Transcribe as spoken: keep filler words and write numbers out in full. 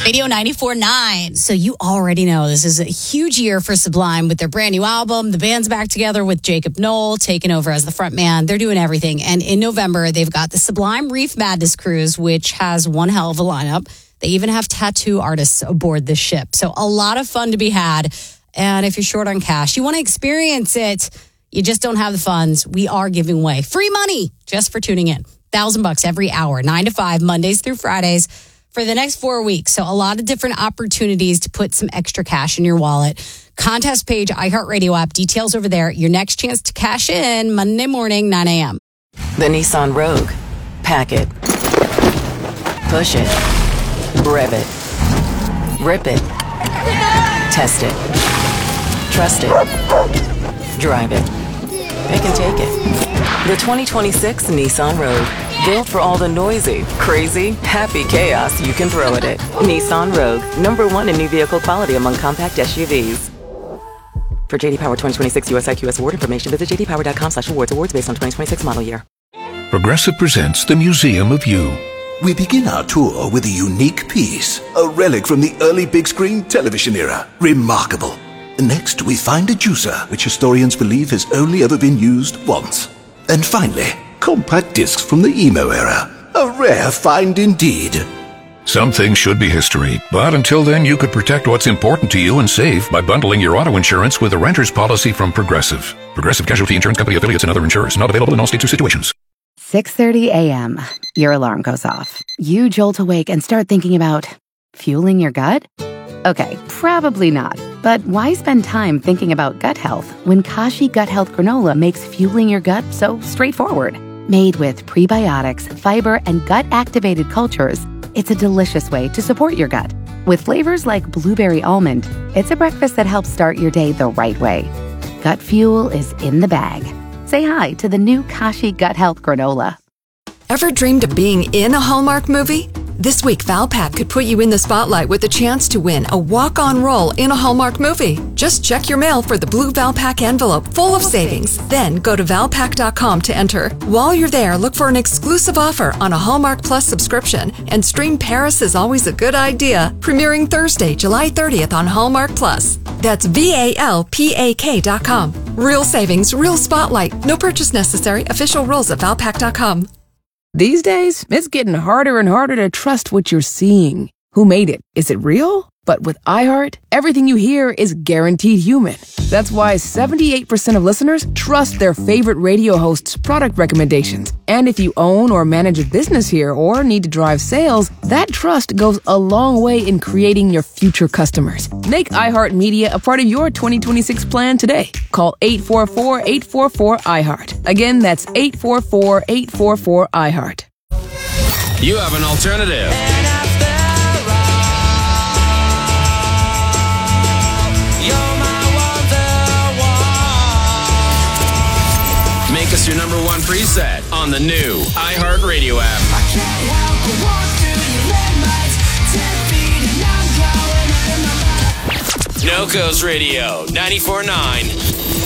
Radio ninety-four point nine. So you already know this is a huge year for Sublime with their brand new album. The band's back together with Jacob Knoll taking over as the front man. They're doing everything. And in November, they've got the Sublime Reef Madness Cruise, which has one hell of a lineup. They even have tattoo artists aboard this ship. So a lot of fun to be had. And if you're short on cash, you want to experience it, you just don't have the funds, we are giving away free money just for tuning in. Thousand bucks every hour, nine to five, Mondays through Fridays for the next four weeks. So a lot of different opportunities to put some extra cash in your wallet. Contest page, iHeartRadio app, details over there. Your next chance to cash in Monday morning, nine a.m. The Nissan Rogue. Pack it. Push it. Rev it. Rip it. Test it. Trust it. Drive it. Pick and take it. The twenty twenty-six Nissan Rogue. Built for all the noisy, crazy, happy chaos you can throw at it. Nissan Rogue. Number one in new vehicle quality among compact S U Vs. For J D Power twenty twenty-six U S I Q S award information, visit j d power dot com slash awards. Awards based on twenty twenty-six model year. Progressive presents the Museum of You. We begin our tour with a unique piece, a relic from the early big screen television era. Remarkable. Next, we find a juicer, which historians believe has only ever been used once. And finally, compact discs from the emo era. A rare find indeed. Some things should be history, but until then, you could protect what's important to you and save by bundling your auto insurance with a renter's policy from Progressive. Progressive Casualty Insurance Company affiliates and other insurers. Not available in all states or situations. six thirty a.m. Your alarm goes off. You jolt awake and start thinking about fueling your gut? Okay, probably not. But why spend time thinking about gut health when Kashi Gut Health Granola makes fueling your gut so straightforward? Made with prebiotics, fiber, and gut-activated cultures, it's a delicious way to support your gut. With flavors like blueberry almond, it's a breakfast that helps start your day the right way. Gut fuel is in the bag. Say hi to the new Kashi Gut Health Granola. Ever dreamed of being in a Hallmark movie? This week, Valpak could put you in the spotlight with a chance to win a walk-on role in a Hallmark movie. Just check your mail for the blue Valpak envelope full of savings. Then go to valpak dot com to enter. While you're there, look for an exclusive offer on a Hallmark Plus subscription and stream Paris is Always a Good Idea, premiering Thursday, July thirtieth on Hallmark Plus. That's V A L P A K dot com. Real savings, real spotlight. No purchase necessary. Official rules at valpak dot com. These days, it's getting harder and harder to trust what you're seeing. Who made it? Is it real? But with iHeart, everything you hear is guaranteed human. That's why seventy-eight percent of listeners trust their favorite radio host's product recommendations. And if you own or manage a business here or need to drive sales, that trust goes a long way in creating your future customers. Make iHeartMedia a part of your twenty twenty-six plan today. Call eight four four, eight four four, iHeart. Again, that's eight four four, eight four four, iHeart. You have an alternative. Make us your number one preset on the new iHeartRadio app. I can't help but walk through your red lights, ten feet and I'm going out of my mind. No Coast Radio, ninety-four point nine.